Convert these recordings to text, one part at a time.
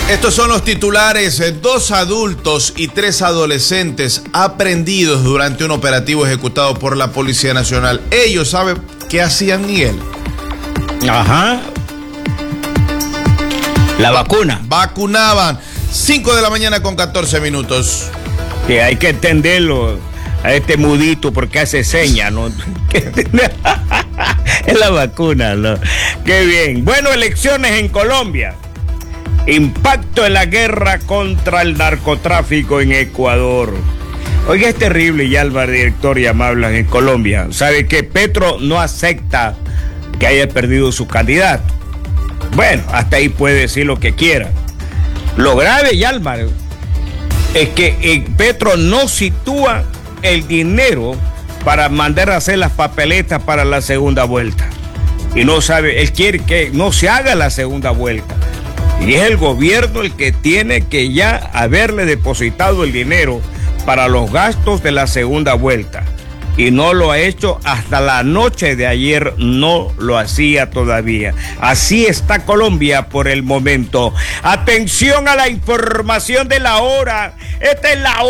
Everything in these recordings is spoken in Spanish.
Estos son los titulares. 2 adultos y 3 adolescentes aprendidos durante un operativo ejecutado por la Policía Nacional. Ellos saben qué hacían, Miguel. Ajá. La vacuna. Vacunaban. 5 de la mañana con 14 minutos. Que hay que entenderlo a este mudito porque hace señas, ¿no? Es la vacuna, ¿no? Qué bien. Bueno, elecciones en Colombia. Impacto en la guerra contra el narcotráfico en Ecuador. Oiga, es terrible, ya el director y amables en Colombia. Sabe que Petro no acepta que haya perdido su candidato. Bueno, hasta ahí puede decir lo que quiera. Lo grave, Yalmar, es que Petro no sitúa el dinero para mandar a hacer las papeletas para la segunda vuelta. Y no sabe, él quiere que no se haga la segunda vuelta. Y es el gobierno el que tiene que ya haberle depositado el dinero para los gastos de la segunda vuelta. Y no lo ha hecho hasta la noche de ayer, no lo hacía todavía. Así está Colombia por el momento. Atención a la información de la hora. Esta es la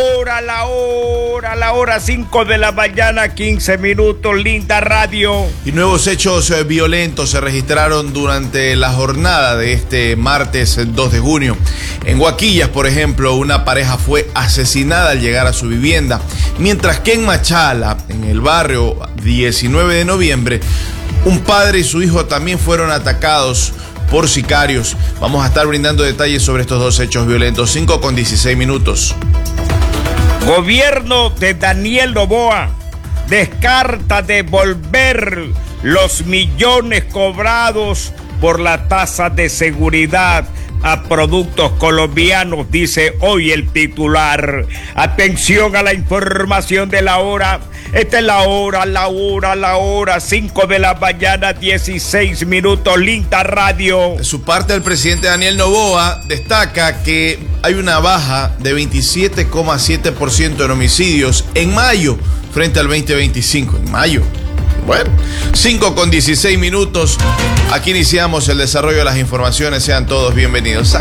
hora 5 de la mañana, 15 minutos, linda radio. Y nuevos hechos violentos se registraron durante la jornada de este martes 2 de junio. En Guaquillas, por ejemplo, una pareja fue asesinada al llegar a su vivienda, mientras que en Machala, en el barrio 19 de noviembre, un padre y su hijo también fueron atacados por sicarios. Vamos a estar brindando detalles sobre estos 2 hechos violentos. 5 con 16 minutos. Gobierno de Daniel Noboa descarta devolver los millones cobrados por la tasa de seguridad a productos colombianos, dice hoy el titular. Atención a la información de la hora. Esta es la hora, 5 de la mañana, 16 minutos, linda radio. De su parte, el presidente Daniel Noboa destaca que hay una baja de 27,7% en homicidios en mayo frente al 2025. En mayo. Bueno, 5 con 16 minutos. Aquí iniciamos el desarrollo de las informaciones. Sean todos bienvenidos.